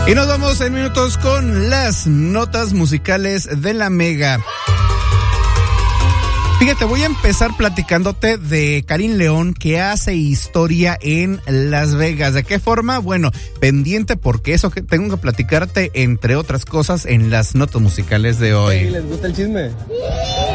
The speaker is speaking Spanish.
Y nos vamos en minutos con las notas musicales de la Mega. Fíjate, voy a empezar platicándote de Karim León, que hace historia en Las Vegas. ¿De qué forma? Bueno, pendiente porque eso que tengo que platicarte, entre otras cosas, en las notas musicales de hoy. ¿Les gusta el chisme?